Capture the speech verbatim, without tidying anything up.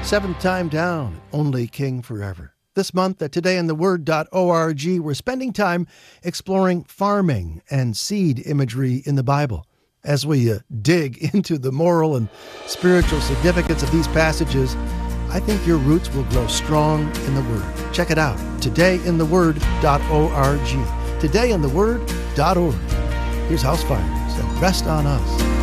Seventh time down, only King forever. This month at today in the word dot org, we're spending time exploring farming and seed imagery in the Bible. As we uh, dig into the moral and spiritual significance of these passages, I think your roots will grow strong in the Word. Check it out, today in the word dot org. today in the word dot org. Here's House Fires and Rest on Us.